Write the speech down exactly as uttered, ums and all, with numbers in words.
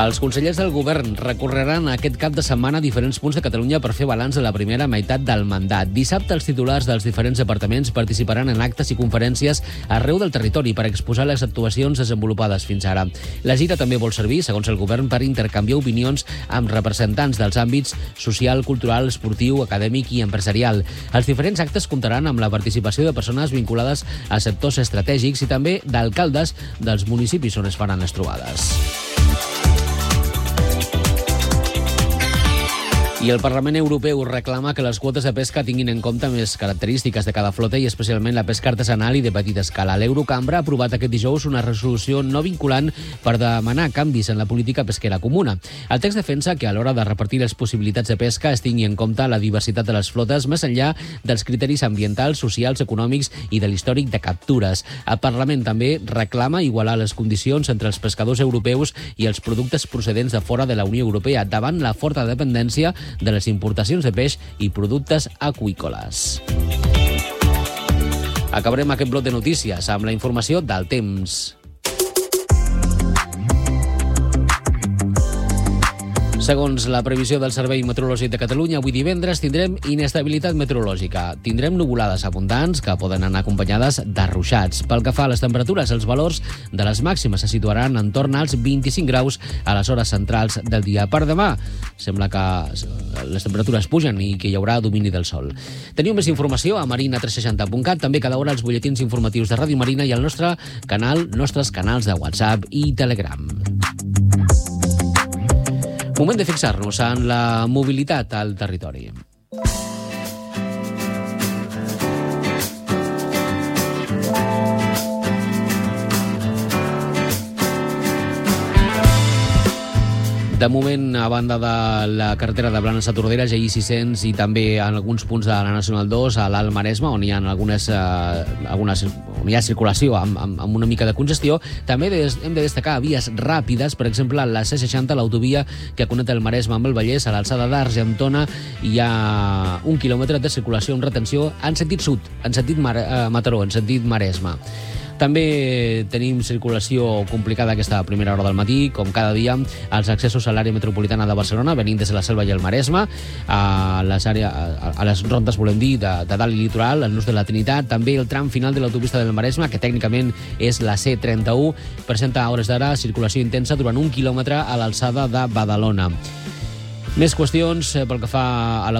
Els consellers del govern recorreran aquest cap de setmana a diferents punts de Catalunya per fer balanç de la primera meitat del mandat. Dissabte, els titulars dels diferents departaments participaran en actes i conferències arreu del territori per exposar les actuacions desenvolupades fins ara. La gira també vol servir, segons el govern, per intercanviar opinions amb representants dels àmbits social, cultural, esportiu, acadèmic i empresarial. Els diferents actes comptaran amb la participació de persones vinculades a sectors estratègics i també d'alcaldes dels municipis on es faran les trobades. I el Parlament Europeu reclama que les quotes de pesca tinguin en compte més característiques de cada flota i especialment la pesca artesanal i de petita escala. L'Eurocambra ha aprovat aquest dijous una resolució no vinculant per demanar canvis en la política pesquera comuna. El text defensa que a l'hora de repartir les possibilitats de pesca es tingui en compte la diversitat de les flotes més enllà dels criteris ambientals, socials, econòmics i de l'històric de captures. El Parlament també reclama igualar les condicions entre els pescadors europeus i els productes procedents de fora de la Unió Europea davant la forta dependència de les importacions de peix i productes aqüícoles. Acabarem aquest bloc de notícies amb la informació del temps. Segons la previsió del Servei Meteorològic de Catalunya, avui divendres tindrem inestabilitat meteorològica. Tindrem nuvolades abundants que poden anar acompanyades de ruixats. Pel que fa a les temperatures, els valors de les màximes se situaran en torn als vint-i-cinc graus a les hores centrals del dia. Per demà, sembla que les temperatures pugen i que hi haurà domini del sol. Teniu més informació a marina tres seixanta punt cat, també cada hora els butlletins informatius de Ràdio Marina i al nostre canal, nostres canals de WhatsApp i Telegram. Moment de fixar-nos en la mobilitat al territori. De moment, a banda de la carretera de Blanes a Tordera, G I sis cents i també en alguns punts de la Nacional dos, a l'Alt Maresme, on hi ha algunes, eh, algunes on hi ha circulació amb, amb, amb una mica de congestió. També des, hem de destacar vies ràpides, per exemple, la C seixanta, l'autovia que connecta el Maresme amb el Vallès, a l'alçada d'Argentona hi ha un quilòmetre de circulació amb retenció en sentit sud, en sentit Mar, eh, Mataró, en sentit Maresme. També tenim circulació complicada aquesta primera hora del matí, com cada dia, als accessos a l'àrea metropolitana de Barcelona, venint des de la Selva i el Maresme, a les, àrea, a les rondes, volem dir, de, de dalt i litoral, el Nus de la Trinitat, també el tram final de l'autopista del Maresme, que tècnicament és la C trenta-u, presenta a hores d'ara circulació intensa durant un quilòmetre a l'alçada de Badalona. Més qüestions pel que fa a la